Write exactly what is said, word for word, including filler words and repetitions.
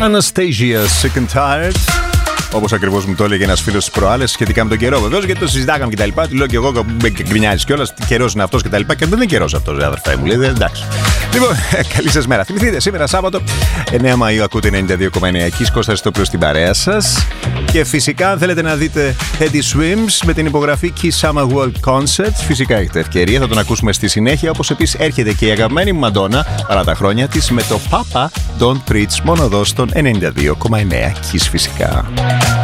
Anastasia, Sick and Tired. Όπως ακριβώς μου το έλεγε ένας φίλος της προάλλες σχετικά με τον καιρό. Βεβαίως, γιατί το συζητάγαμε και τα λοιπά. Του λέω και εγώ, γκρινιάζεις κιόλας, τι καιρός είναι αυτός και τα λοιπά. Και δεν είναι καιρός αυτός, αδερφέ μου. Λέει, εντάξει. Λοιπόν, καλή σας μέρα. Θυμηθείτε, σήμερα Σάββατο, εννέα Μαΐου, ακούτε ενενήντα δύο κόμμα εννέα Kiss, Κώστας Χριστόπουλος στην παρέα σας. Και φυσικά, αν θέλετε να δείτε Teddy Swims με την υπογραφή Kiss Summer World Concert, φυσικά έχετε ευκαιρία, θα τον ακούσουμε στη συνέχεια. Όπως επίσης έρχεται και η αγαπημένη μου Μαντόνα, παρά τα χρόνια της, με το Papa Don't Preach, μόνο εδώ στον ενενήντα δύο κόμμα εννέα Kiss φυσικά.